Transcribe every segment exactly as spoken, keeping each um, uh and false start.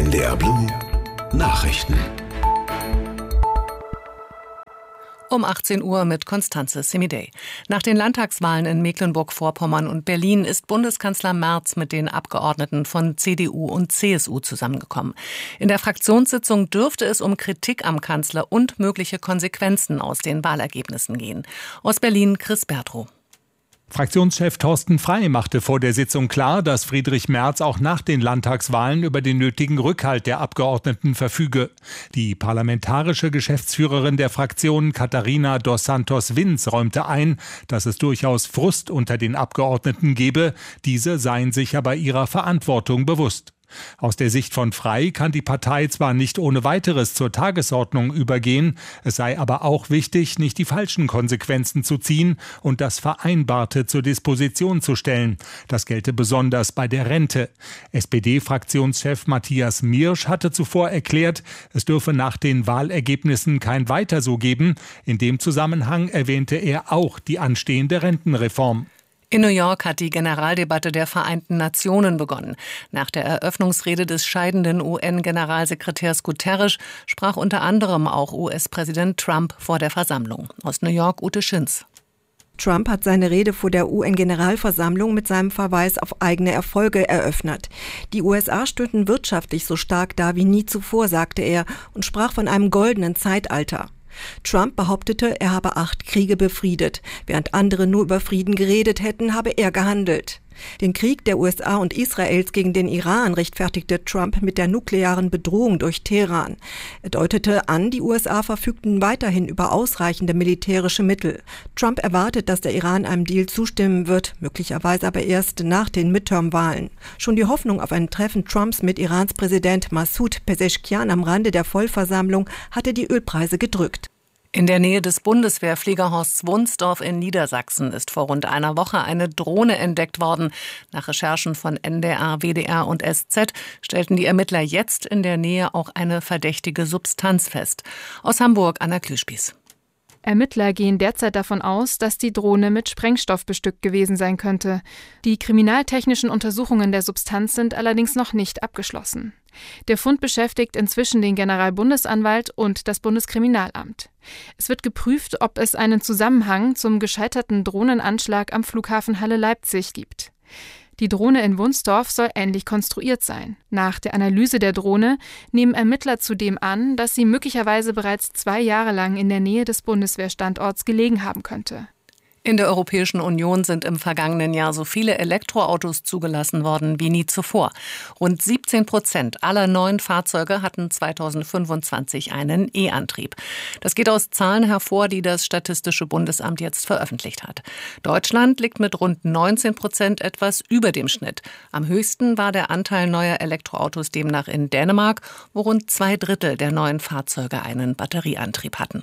N D R Blue Nachrichten. Um achtzehn Uhr mit Constanze Semidey. Nach den Landtagswahlen in Mecklenburg-Vorpommern und Berlin ist Bundeskanzler Merz mit den Abgeordneten von C D U und C S U zusammengekommen. In der Fraktionssitzung dürfte es um Kritik am Kanzler und mögliche Konsequenzen aus den Wahlergebnissen gehen. Aus Berlin Chris Bertrow. Fraktionschef Thorsten Frey machte vor der Sitzung klar, dass Friedrich Merz auch nach den Landtagswahlen über den nötigen Rückhalt der Abgeordneten verfüge. Die parlamentarische Geschäftsführerin der Fraktion Katharina dos Santos Vins räumte ein, dass es durchaus Frust unter den Abgeordneten gebe, diese seien sich aber ihrer Verantwortung bewusst. Aus der Sicht von Frey kann die Partei zwar nicht ohne weiteres zur Tagesordnung übergehen, es sei aber auch wichtig, nicht die falschen Konsequenzen zu ziehen und das Vereinbarte zur Disposition zu stellen. Das gelte besonders bei der Rente. S P D-Fraktionschef Matthias Miersch hatte zuvor erklärt, es dürfe nach den Wahlergebnissen kein Weiter so geben. In dem Zusammenhang erwähnte er auch die anstehende Rentenreform. In New York hat die Generaldebatte der Vereinten Nationen begonnen. Nach der Eröffnungsrede des scheidenden U N-Generalsekretärs Guterres sprach unter anderem auch U S-Präsident Trump vor der Versammlung. Aus New York Ute Schinz. Trump hat seine Rede vor der U N-Generalversammlung mit seinem Verweis auf eigene Erfolge eröffnet. Die U S A stünden wirtschaftlich so stark da wie nie zuvor, sagte er, und sprach von einem goldenen Zeitalter. Trump behauptete, er habe acht Kriege befriedet. Während andere nur über Frieden geredet hätten, habe er gehandelt. Den Krieg der U S A und Israels gegen den Iran rechtfertigte Trump mit der nuklearen Bedrohung durch Teheran. Er deutete an, die U S A verfügten weiterhin über ausreichende militärische Mittel. Trump erwartet, dass der Iran einem Deal zustimmen wird, möglicherweise aber erst nach den Midterm-Wahlen. Schon die Hoffnung auf ein Treffen Trumps mit Irans Präsident Massoud Pezeshkian am Rande der Vollversammlung hatte die Ölpreise gedrückt. In der Nähe des Bundeswehrfliegerhorsts Wunsdorf in Niedersachsen ist vor rund einer Woche eine Drohne entdeckt worden. Nach Recherchen von N D R, W D R und S Z stellten die Ermittler jetzt in der Nähe auch eine verdächtige Substanz fest. Aus Hamburg Anna Klüspieß. Ermittler gehen derzeit davon aus, dass die Drohne mit Sprengstoff bestückt gewesen sein könnte. Die kriminaltechnischen Untersuchungen der Substanz sind allerdings noch nicht abgeschlossen. Der Fund beschäftigt inzwischen den Generalbundesanwalt und das Bundeskriminalamt. Es wird geprüft, ob es einen Zusammenhang zum gescheiterten Drohnenanschlag am Flughafen Halle-Leipzig gibt. Die Drohne in Wunsdorf soll ähnlich konstruiert sein. Nach der Analyse der Drohne nehmen Ermittler zudem an, dass sie möglicherweise bereits zwei Jahre lang in der Nähe des Bundeswehrstandorts gelegen haben könnte. In der Europäischen Union sind im vergangenen Jahr so viele Elektroautos zugelassen worden wie nie zuvor. Rund siebzehn Prozent aller neuen Fahrzeuge hatten zweitausendfünfundzwanzig einen E-Antrieb. Das geht aus Zahlen hervor, die das Statistische Bundesamt jetzt veröffentlicht hat. Deutschland liegt mit rund neunzehn Prozent etwas über dem Schnitt. Am höchsten war der Anteil neuer Elektroautos demnach in Dänemark, wo rund zwei Drittel der neuen Fahrzeuge einen Batterieantrieb hatten.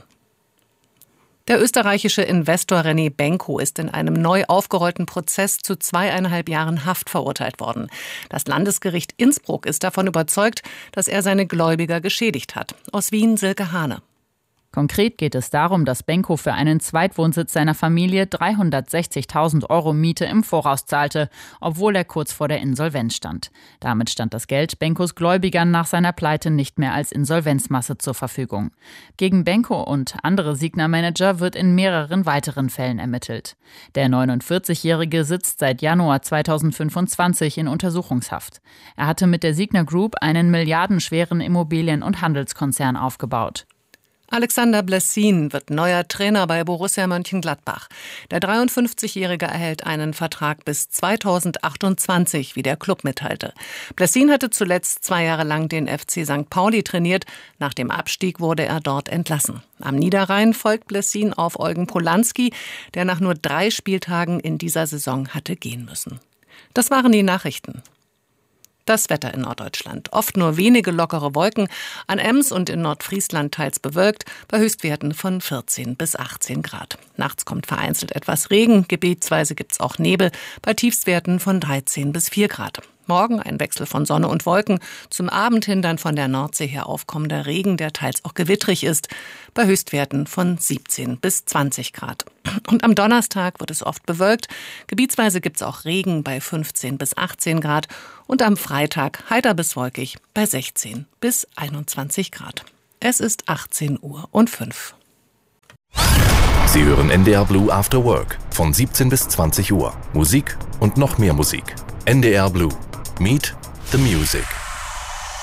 Der österreichische Investor René Benko ist in einem neu aufgerollten Prozess zu zweieinhalb Jahren Haft verurteilt worden. Das Landesgericht Innsbruck ist davon überzeugt, dass er seine Gläubiger geschädigt hat. Aus Wien Silke Hane. Konkret geht es darum, dass Benko für einen Zweitwohnsitz seiner Familie dreihundertsechzigtausend Euro Miete im Voraus zahlte, obwohl er kurz vor der Insolvenz stand. Damit stand das Geld Benkos Gläubigern nach seiner Pleite nicht mehr als Insolvenzmasse zur Verfügung. Gegen Benko und andere Signa-Manager wird in mehreren weiteren Fällen ermittelt. Der neunundvierzigjährige sitzt seit Januar zweitausendfünfundzwanzig in Untersuchungshaft. Er hatte mit der Signa Group einen milliardenschweren Immobilien- und Handelskonzern aufgebaut. Alexander Blessin wird neuer Trainer bei Borussia Mönchengladbach. Der dreiundfünfzigjährige erhält einen Vertrag bis zweitausendachtundzwanzig, wie der Club mitteilte. Blessin hatte zuletzt zwei Jahre lang den F C Sankt Pauli trainiert. Nach dem Abstieg wurde er dort entlassen. Am Niederrhein folgt Blessin auf Eugen Polanski, der nach nur drei Spieltagen in dieser Saison hatte gehen müssen. Das waren die Nachrichten. Das Wetter in Norddeutschland. Oft nur wenige lockere Wolken, an Ems und in Nordfriesland teils bewölkt, bei Höchstwerten von vierzehn bis achtzehn Grad. Nachts kommt vereinzelt etwas Regen, gebietsweise gibt's auch Nebel, bei Tiefstwerten von dreizehn bis vier Grad. Morgen ein Wechsel von Sonne und Wolken. Zum Abend hin dann von der Nordsee her aufkommender Regen, der teils auch gewittrig ist, bei Höchstwerten von siebzehn bis zwanzig Grad. Und am Donnerstag wird es oft bewölkt. Gebietsweise gibt es auch Regen bei fünfzehn bis achtzehn Grad. Und am Freitag heiter bis wolkig bei sechzehn bis einundzwanzig Grad. Es ist achtzehn Uhr und fünf. Sie hören N D R Blue After Work von siebzehn bis zwanzig Uhr. Musik und noch mehr Musik. N D R Blue. Meet the Music.